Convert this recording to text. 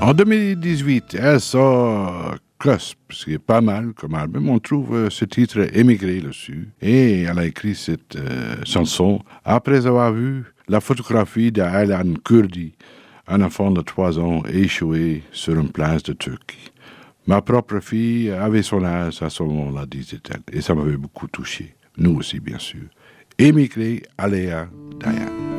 En 2018, elle sort Cusp, ce qui est pas mal comme album. On trouve ce titre Émigré dessus. Et elle a écrit cette chanson après avoir vu la photographie d'Aylan Kurdi, un enfant de 3 ans échoué sur une plage de Turquie. Ma propre fille avait son âge à ce moment-là, disait-elle, et ça m'avait beaucoup touché. Nous aussi, bien sûr. Émigré, Aléa, Dayan.